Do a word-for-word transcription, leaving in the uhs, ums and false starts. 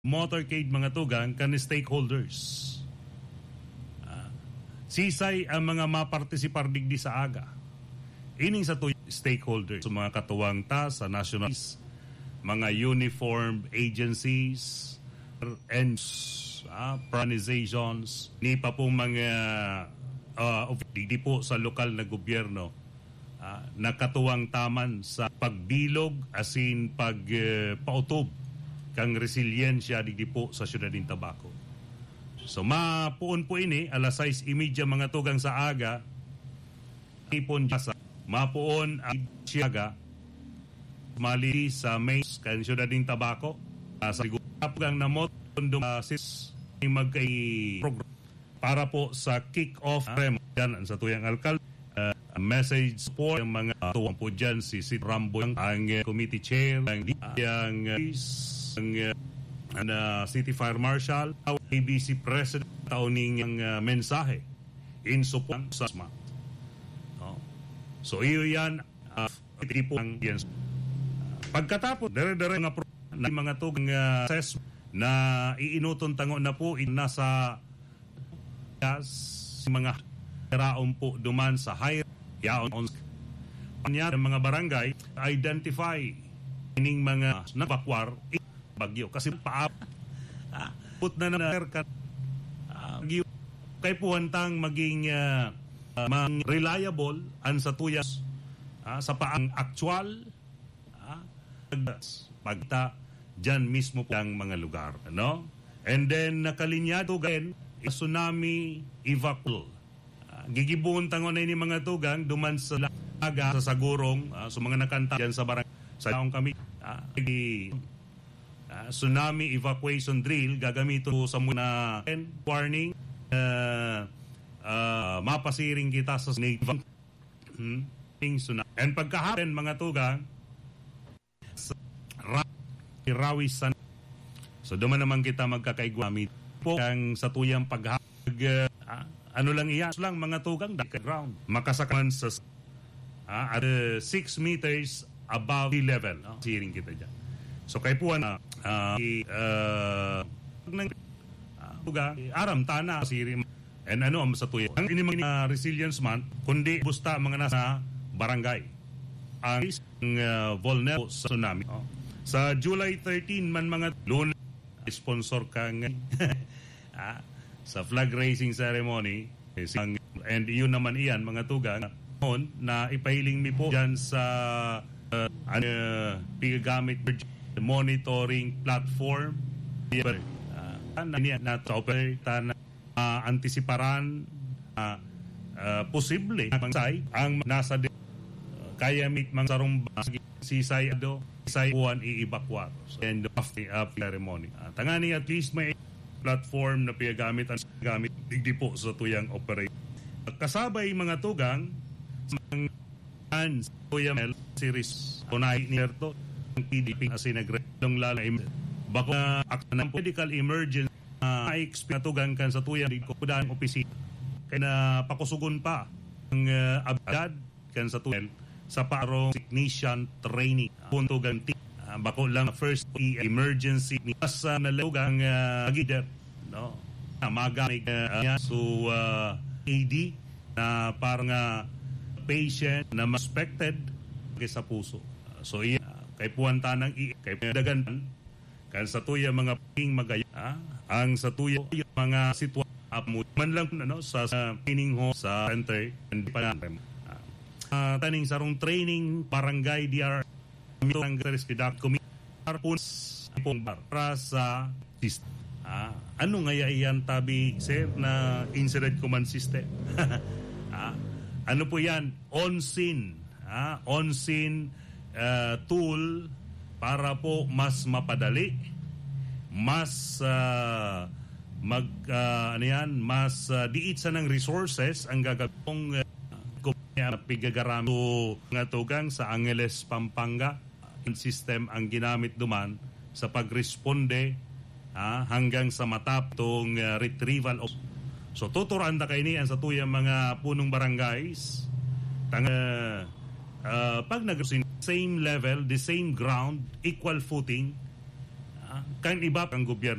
motorcade mga tugang kan stakeholders. Uh, sisay ang mga mapartisipar digdi sa aga. Ining sa to stakeholders, so mga katuwang ta sa national, mga uniform agencies and uh, organizations, ni pa pong mga uh, digdi po sa lokal na gobyerno uh, nakatuwang taman sa pagbilog asin pagpautob uh, kang resiliensya digdi po sa syudad ng Tabaco. So mapuon po ini alas sais imidya mga tugang sa aga ipon sa mapuon ang siyaga mali sa main kan syudad ng Tabaco uh, sa gupang na motondo uh, sis magkay program para po sa kick-off uh, yan sa tuyang alkalde. Uh, message po ang mga uh, tuwang po dyan si si Rambo ang uh, committee chair ang yang uh, ang uh, uh, City Fire Marshal A B C President tauning ang uh, mensahe in support sa S M A T. No? So iyo yan uh, tipo ang yan. Pagkatapos dere-dere nga pro na mga tugang uh, assessment na iinuton tango na po in nasa yes, mga raon po duman sa high yaon on kanya mga barangay identify ining mga nabakwar bagyo kasi paap ah, put na na uh, bagyo kay puwantang maging uh, uh, mang reliable an sa tuyas uh, sa paang actual uh, pagta dyan mismo po ang mga lugar, no? And then nakalinyado gayon tsunami evacuation. Uh, gigibon tangon na ini mga tugang duman sa aga sa sagurong uh, sa mga nakanta diyan sa barangay sa taong kami uh, di, uh, tsunami evacuation drill gagamiton sa muna warning uh, uh, mapasiring kita sa snake hmm, tsunami. And pagkahapon mga tugang sa Rawisan. So duman naman kita magkakaigwamit po ang sa tuyang paghag uh, ano lang iya lang mga tugang ground makasakaman sa uh, at uh, six meters above sea level no? Siring kita dyan. So kay puwan na uh, uh, uh, tugang aram tana siring and ano ang sa tuyang ang ini mga resilience month kundi busta mga nasa barangay ang uh, vulnerable sa tsunami oh. Sa July thirteenth man mga luna sponsor kang ah, sa flag raising ceremony and yun naman iyan mga tugang na ipahiling mi po dyan sa uh, uh, pigagamit monitoring platform uh, na, na na uh, antisiparan uh, uh, posible ang nasa uh, kaya mit mang sarong sisay ado sa buwan i-evacuate. So, and of the uh, ceremony. Uh, tangani at least may platform na piyagamit ang gamit digdi po sa tuyang operate. Uh, kasabay mga tugang sa tuyang series unay nierto ang P D P kasi nagredong lalay bako na uh, ng medical emergency uh, na tugang kan sa tuyang di ko pudang opisina kaya na pakusugon pa ang uh, abdad kan sa tuyang sa parong technician training punto ganti uh, bako lang first emergency ni sa nalugang uh, gider no magamit uh, so uh, A D na parang uh, patient na suspected sa puso uh, so iya uh, kay puwanta ng i kay dagan kan sa tuya mga ping magaya uh, ang sa tuya yung mga sitwasyon man lang ano sa, sa training home sa center and pa Uh, taning sarong training barangay D R ang respidak kumitarpon pong para sa system. Ah, ano nga yan tabi sir na incident command system? ah, ano po yan? On-scene. Ah, on-scene uh, tool para po mas mapadali, mas uh, mag uh, ano yan, mas uh, diit sa ng resources ang gagawing uh, pigagarami nga tugang sa Angeles, Pampanga. Ang system ang ginamit duman sa pagresponde ah, hanggang sa mataptong uh, retrieval of. So tuturan na kayo niyan sa tuyang mga punong barangays tang uh, uh, pag nag same level, the same ground, equal footing ah, kan iba ang gobyerno